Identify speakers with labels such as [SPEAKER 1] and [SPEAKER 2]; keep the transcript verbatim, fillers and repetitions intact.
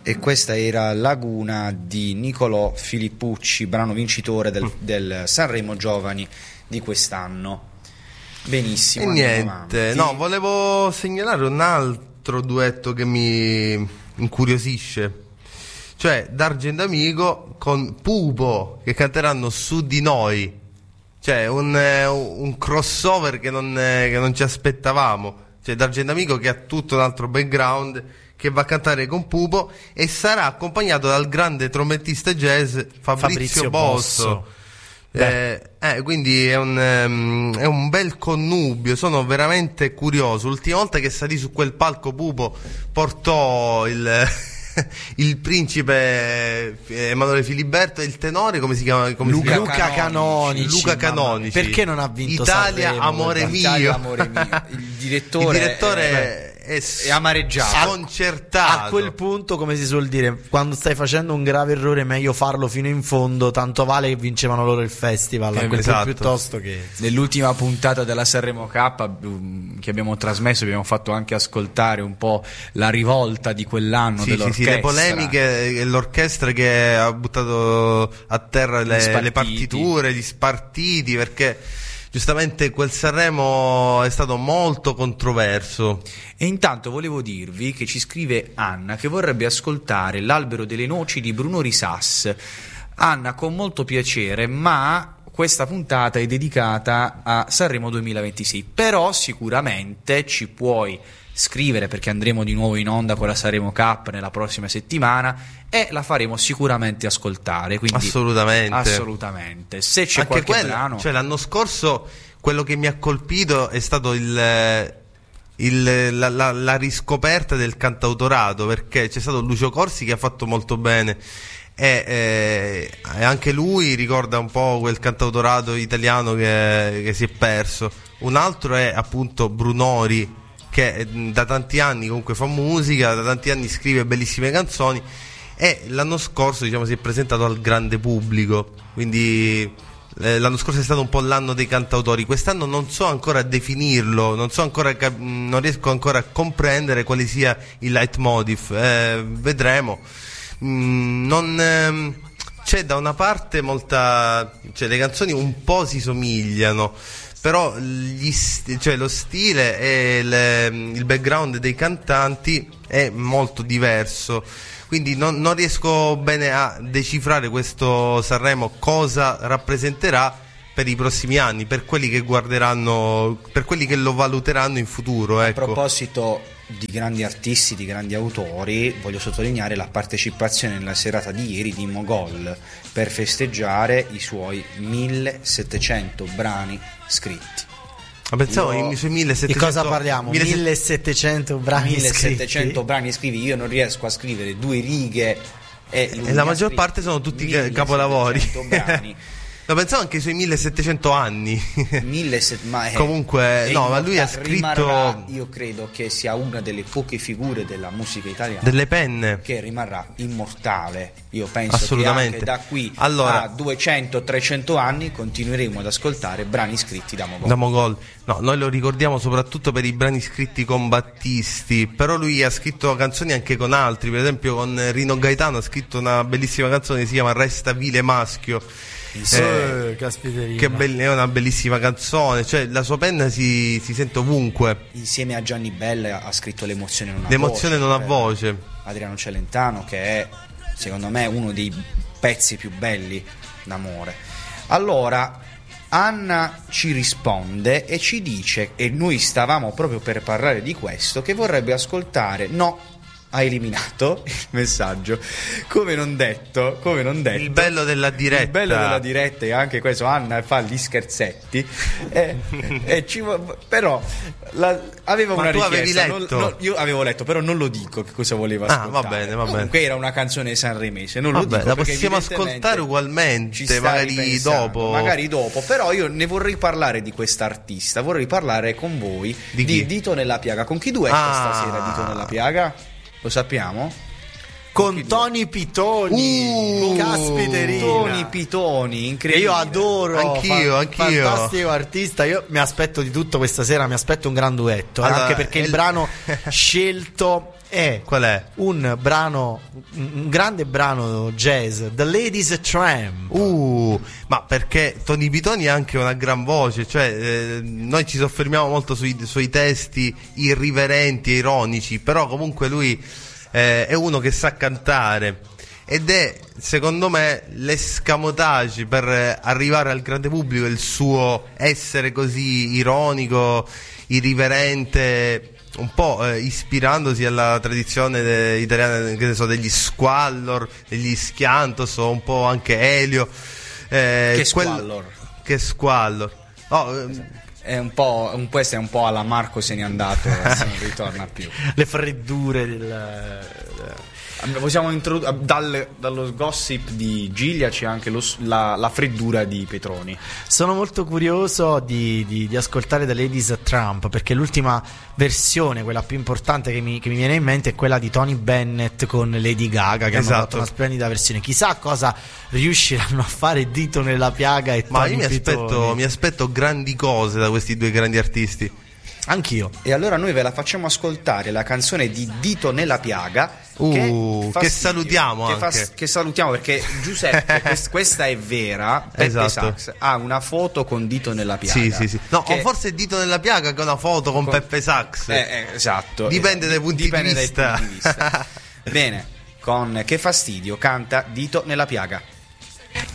[SPEAKER 1] E questa era Laguna di Nicolò Filippucci, brano vincitore del, del Sanremo Giovani di quest'anno. Benissimo.
[SPEAKER 2] E niente, no, volevo segnalare un altro duetto che mi incuriosisce, cioè D'Argento Amico con Pupo, che canteranno Su di noi, cioè un, un crossover che non, che non ci aspettavamo, cioè D'Argento Amico che ha tutto un altro background, che va a cantare con Pupo e sarà accompagnato dal grande trombettista jazz Fabrizio, Fabrizio Bosso, Bosso. Eh, eh, quindi è un, um, è un bel connubio. Sono veramente curioso. L'ultima volta che salì su quel palco Pupo portò il il principe Emanuele Filiberto e il tenore, come si chiama? Come
[SPEAKER 3] Luca,
[SPEAKER 2] si chiama?
[SPEAKER 3] Luca Canonici.
[SPEAKER 2] Luca Canonici.
[SPEAKER 3] Perché non ha vinto
[SPEAKER 2] Italia,
[SPEAKER 3] Sanremo?
[SPEAKER 2] Amore mio.
[SPEAKER 1] Italia, amore mio. Il direttore,
[SPEAKER 2] il direttore
[SPEAKER 1] è,
[SPEAKER 2] è,
[SPEAKER 1] è amareggiato,
[SPEAKER 2] sconcertato.
[SPEAKER 3] A quel punto, come si suol dire, quando stai facendo un grave errore è meglio farlo fino in fondo, tanto vale che vincevano loro il festival,
[SPEAKER 1] eh,
[SPEAKER 3] a quel
[SPEAKER 2] esatto.
[SPEAKER 3] punto, piuttosto che
[SPEAKER 1] nell'ultima puntata della Sanremo K che abbiamo trasmesso abbiamo fatto anche ascoltare un po' la rivolta di quell'anno,
[SPEAKER 2] sì,
[SPEAKER 1] dell'orchestra,
[SPEAKER 2] sì, sì, le polemiche e l'orchestra che ha buttato a terra le, le partiture, gli spartiti, perché giustamente quel Sanremo è stato molto controverso.
[SPEAKER 1] E intanto volevo dirvi che ci scrive Anna che vorrebbe ascoltare L'albero delle noci di Bruno Risas. Anna, con molto piacere, ma questa puntata è dedicata a Sanremo duemilaventisei, però sicuramente ci puoi scrivere, perché andremo di nuovo in onda con la Sanremo Cup nella prossima settimana e la faremo sicuramente ascoltare, quindi
[SPEAKER 2] assolutamente
[SPEAKER 1] assolutamente se c'è
[SPEAKER 2] anche
[SPEAKER 1] qualche
[SPEAKER 2] quello,
[SPEAKER 1] brano,
[SPEAKER 2] cioè l'anno scorso quello che mi ha colpito è stato il, il la, la, la riscoperta del cantautorato, perché c'è stato Lucio Corsi che ha fatto molto bene e, eh, e anche lui ricorda un po' quel cantautorato italiano che, che si è perso. Un altro è appunto Brunori, che da tanti anni comunque fa musica, da tanti anni scrive bellissime canzoni e l'anno scorso, diciamo, si è presentato al grande pubblico, quindi eh, l'anno scorso è stato un po' l'anno dei cantautori. Quest'anno non so ancora definirlo, non so ancora cap- non riesco ancora a comprendere quale sia il leitmotiv, eh, vedremo. Mm, non ehm, c'è da una parte molta, cioè le canzoni un po' si somigliano, però gli st- cioè lo stile e le, il background dei cantanti è molto diverso, quindi non, non riesco bene a decifrare questo Sanremo cosa rappresenterà per i prossimi anni, per quelli che guarderanno, per quelli che lo valuteranno in futuro, ecco.
[SPEAKER 1] A proposito di grandi artisti, di grandi autori, voglio sottolineare la partecipazione nella serata di ieri di Mogol per festeggiare i suoi millesettecento brani scritti.
[SPEAKER 2] Ma pensavo
[SPEAKER 1] Io...
[SPEAKER 2] i suoi millesettecento.
[SPEAKER 3] Di cosa parliamo? millesettecento brani
[SPEAKER 1] millesettecento
[SPEAKER 3] scritti?
[SPEAKER 1] brani scritti. Io non riesco a scrivere due righe e,
[SPEAKER 2] e la maggior parte sono tutti capolavori.
[SPEAKER 1] Brani.
[SPEAKER 2] No, pensavo anche ai suoi millesettecento anni.
[SPEAKER 1] Millet- ma è,
[SPEAKER 2] Comunque,
[SPEAKER 1] è
[SPEAKER 2] no, ma lui ha scritto.
[SPEAKER 1] Rimarrà, io credo che sia una delle poche figure della musica italiana
[SPEAKER 2] delle penne
[SPEAKER 1] che rimarrà immortale. Io penso
[SPEAKER 2] assolutamente
[SPEAKER 1] che anche da qui
[SPEAKER 2] allora,
[SPEAKER 1] a duecento trecento anni continueremo ad ascoltare brani scritti da Mogol.
[SPEAKER 2] Da Mogol. No, noi lo ricordiamo soprattutto per i brani scritti con Battisti, però lui ha scritto canzoni anche con altri, per esempio con Rino Gaetano ha scritto una bellissima canzone che si chiama Resta vile maschio.
[SPEAKER 3] Eh, che
[SPEAKER 2] be- è una bellissima canzone, cioè la sua penna si, si sente ovunque.
[SPEAKER 1] Insieme a Gianni Bella ha scritto L'emozione non ha
[SPEAKER 2] L'emozione
[SPEAKER 1] voce,
[SPEAKER 2] non ha voce.
[SPEAKER 1] Adriano Celentano, che è secondo me uno dei pezzi più belli d'amore. Allora Anna ci risponde e ci dice, e noi stavamo proprio per parlare di questo, che vorrebbe ascoltare No, ha eliminato il messaggio, come non detto, come non detto.
[SPEAKER 2] Il bello della diretta.
[SPEAKER 1] Il bello della diretta è anche questo, Anna fa gli scherzetti e, e ci, però la, aveva
[SPEAKER 2] Ma
[SPEAKER 1] una
[SPEAKER 2] tu
[SPEAKER 1] richiesta,
[SPEAKER 2] avevi letto?
[SPEAKER 1] Non, non, io avevo letto, però non lo dico che cosa voleva ascoltare.
[SPEAKER 2] Ah, va bene, va bene.
[SPEAKER 1] Comunque era una canzone sanremese, non
[SPEAKER 2] Vabbè,
[SPEAKER 1] lo dico
[SPEAKER 2] la
[SPEAKER 1] perché
[SPEAKER 2] possiamo ascoltare ugualmente,
[SPEAKER 1] ci sta
[SPEAKER 2] magari
[SPEAKER 1] ripensando,
[SPEAKER 2] dopo.
[SPEAKER 1] magari dopo, però io ne vorrei parlare di quest'artista, vorrei parlare con voi
[SPEAKER 2] di,
[SPEAKER 1] di Dito nella piaga. Con chi duetta
[SPEAKER 2] ah.
[SPEAKER 1] stasera Dito nella piaga? Lo sappiamo?
[SPEAKER 3] con Tony Pitoni.
[SPEAKER 2] Uh,
[SPEAKER 3] Caspiterina.
[SPEAKER 1] Tony Pitoni,
[SPEAKER 3] Che
[SPEAKER 1] incredibile.
[SPEAKER 3] io adoro,
[SPEAKER 2] Anch'io,
[SPEAKER 3] fa-
[SPEAKER 2] anch'io.
[SPEAKER 3] fantastico artista. Io mi aspetto di tutto questa sera, mi aspetto un gran duetto,
[SPEAKER 2] Allora,
[SPEAKER 3] anche perché il
[SPEAKER 2] il-
[SPEAKER 3] brano scelto è
[SPEAKER 2] Qual è?
[SPEAKER 3] un brano, un grande brano jazz, The Ladies Tramp.
[SPEAKER 2] Uh, ma perché Tony Pitoni ha anche una gran voce, cioè eh, noi ci soffermiamo molto sui suoi testi irriverenti e ironici, però comunque lui eh, è uno che sa cantare ed è secondo me l'escamotage per eh, arrivare al grande pubblico, il suo essere così ironico, irriverente, un po' eh, ispirandosi alla tradizione de- italiana, che ne so, degli Squallor, degli Schiantos o un po' anche Elio. Eh,
[SPEAKER 1] Che
[SPEAKER 2] quel-
[SPEAKER 1] Squallor?
[SPEAKER 2] Che Squallor. Oh, ehm,
[SPEAKER 1] È un po', un, questo è un po' alla Marco se n'è andato, adesso non ritorna più.
[SPEAKER 3] Le freddure del...
[SPEAKER 1] Possiamo introdurre dal, dallo gossip di Gilia c'è anche lo s- la, la freddura di Petroni.
[SPEAKER 3] Sono molto curioso di, di, di ascoltare The Ladies Tramp, perché l'ultima versione, quella più importante che mi, che mi viene in mente, è quella di Tony Bennett con Lady Gaga, che hanno
[SPEAKER 2] Esatto.
[SPEAKER 3] fatto una splendida versione. Chissà cosa riusciranno a fare Dito nella piaga e
[SPEAKER 2] ma
[SPEAKER 3] Tony
[SPEAKER 2] io mi aspetto,
[SPEAKER 3] Pitoni.
[SPEAKER 2] mi aspetto grandi cose da questi due grandi artisti.
[SPEAKER 3] Anch'io.
[SPEAKER 1] E allora noi ve la facciamo ascoltare la canzone di Dito nella piaga.
[SPEAKER 2] Uh,
[SPEAKER 1] che,
[SPEAKER 2] che
[SPEAKER 1] fastidio,
[SPEAKER 2] salutiamo
[SPEAKER 1] che, fa-
[SPEAKER 2] anche.
[SPEAKER 1] che salutiamo perché Giuseppe, quest- questa è vera. Peppe
[SPEAKER 2] Esatto.
[SPEAKER 1] Sax ha una foto con Dito nella piaga.
[SPEAKER 2] Sì, sì, sì. No,
[SPEAKER 1] Che-
[SPEAKER 2] o forse è Dito nella piaga che è una foto con,
[SPEAKER 1] con-
[SPEAKER 2] Peppe Sax.
[SPEAKER 1] Eh, eh, esatto.
[SPEAKER 2] Dipende dai punti
[SPEAKER 1] Dipende
[SPEAKER 2] di
[SPEAKER 1] dai
[SPEAKER 2] vista.
[SPEAKER 1] punti di vista. Bene, con Che fastidio canta Dito nella piaga.